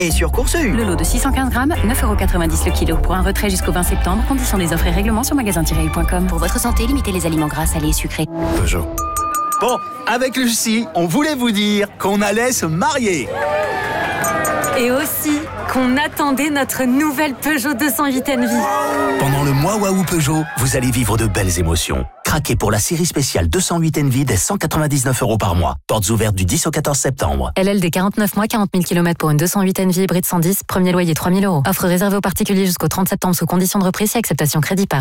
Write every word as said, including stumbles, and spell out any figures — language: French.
et sur Course U. Le lot de six cent quinze grammes, neuf euros quatre-vingt-dix le kilo. Pour un retrait jusqu'au vingt septembre, conditions des offres et règlements sur magasin tiret u point com. Pour votre santé, limitez les aliments gras, salés et sucrés. Peugeot. Bon, avec Lucie, on voulait vous dire qu'on allait se marier. Et aussi qu'on attendait notre nouvelle Peugeot deux cent huit Envy. Pendant le mois Waouh Peugeot, vous allez vivre de belles émotions. Craquez pour la série spéciale deux cent huit Envy dès cent quatre-vingt-dix-neuf euros par mois. Portes ouvertes du dix au quatorze septembre. L L D quarante-neuf mois, quarante mille kilomètres pour une deux cent huit Envy hybride cent dix, premier loyer trois mille euros. Offre réservée aux particuliers jusqu'au trente septembre sous condition de reprise et acceptation crédit par